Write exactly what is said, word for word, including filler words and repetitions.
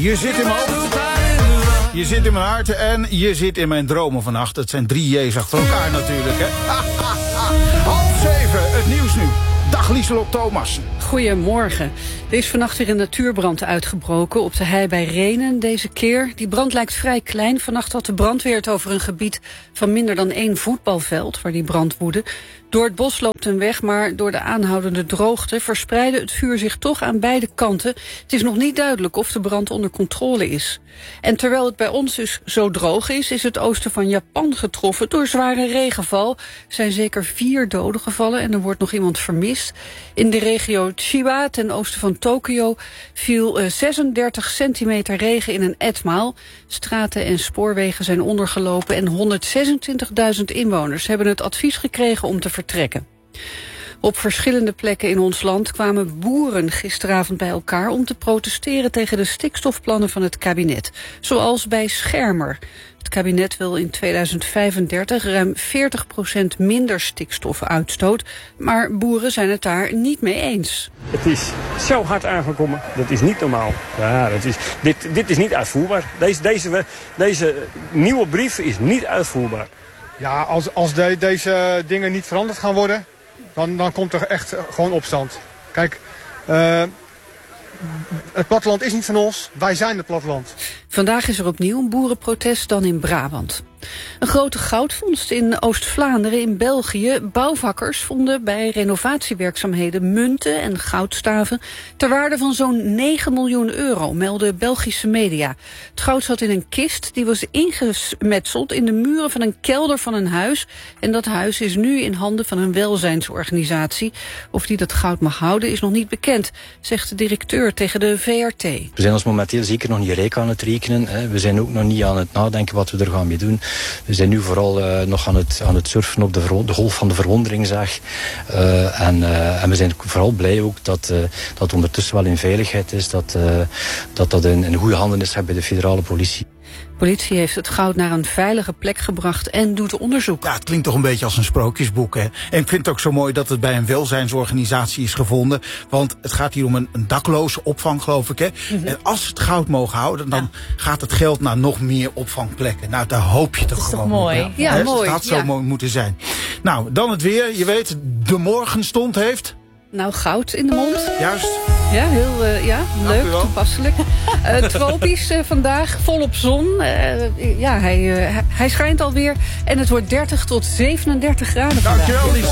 Je zit in mijn hoofd, je zit in mijn hart en je zit in mijn dromen vannacht. Het zijn drie J's achter elkaar natuurlijk, hè. Half zeven, het nieuws nu. Dag Lieselot Thomas. Goedemorgen. Er is vannacht weer een natuurbrand uitgebroken op de hei bij Rhenen deze keer. Die brand lijkt vrij klein. Vannacht had de brandweer het over een gebied van minder dan één voetbalveld waar die brand woedde. Door het bos loopt een weg, maar door de aanhoudende droogte verspreidde het vuur zich toch aan beide kanten. Het is nog niet duidelijk of de brand onder controle is. En terwijl het bij ons dus zo droog is, is het oosten van Japan getroffen door zware regenval. Er zijn zeker vier doden gevallen en er wordt nog iemand vermist. In de regio Chiba, ten oosten van Tokio, viel uh, zesendertig centimeter regen in een etmaal. Straten en spoorwegen zijn ondergelopen en honderdzesentwintigduizend inwoners hebben het advies gekregen om te vertrekken. Op verschillende plekken in ons land kwamen boeren gisteravond bij elkaar om te protesteren tegen de stikstofplannen van het kabinet. Zoals bij Schermer. Het kabinet wil in tweeduizend vijfendertig ruim veertig procent minder stikstof uitstoot, maar boeren zijn het daar niet mee eens. Het is zo hard aangekomen, dat is niet normaal. Ja, dat is, dit, dit is niet uitvoerbaar. Deze, deze, deze nieuwe brief is niet uitvoerbaar. Ja, als, als de, deze dingen niet veranderd gaan worden, dan, dan komt er echt gewoon opstand. Kijk, uh, het platteland is niet van ons, wij zijn het platteland. Vandaag is er opnieuw een boerenprotest, dan in Brabant. Een grote goudvondst in Oost-Vlaanderen in België. Bouwvakkers vonden bij renovatiewerkzaamheden munten en goudstaven ter waarde van zo'n negen miljoen euro, melden Belgische media. Het goud zat in een kist die was ingemetseld in de muren van een kelder van een huis. En dat huis is nu in handen van een welzijnsorganisatie. Of die dat goud mag houden is nog niet bekend, zegt de directeur tegen de V R T. We zijn ons momenteel zeker nog niet rijk aan het rekenen. Hè. We zijn ook nog niet aan het nadenken wat we er gaan mee doen. We zijn nu vooral uh, nog aan het, aan het surfen op de, ver, de golf van de verwondering, zeg. Uh, en, uh, en we zijn vooral blij ook dat uh, dat ondertussen wel in veiligheid is, dat uh, dat, dat in, in goede handen is bij de federale politie. De politie heeft het goud naar een veilige plek gebracht en doet onderzoek. Ja, het klinkt toch een beetje als een sprookjesboek, hè? En ik vind het ook zo mooi dat het bij een welzijnsorganisatie is gevonden. Want het gaat hier om een, een dakloze opvang, geloof ik, hè? Mm-hmm. En als ze het goud mogen houden, dan ja. gaat het geld naar nog meer opvangplekken. Nou, daar hoop je toch dat is gewoon. Toch mooi? Ja, ja, hè? mooi. Dat had zo ja. mooi moeten zijn. Nou, dan het weer. Je weet, de morgenstond heeft... Nou, goud in de mond. Juist. Ja, heel uh, ja, leuk, toepasselijk. Uh, tropisch uh, vandaag, volop zon. Uh, ja, hij, uh, hij schijnt alweer. En het wordt dertig tot zevenendertig graden vandaag. Dankjewel, Lies.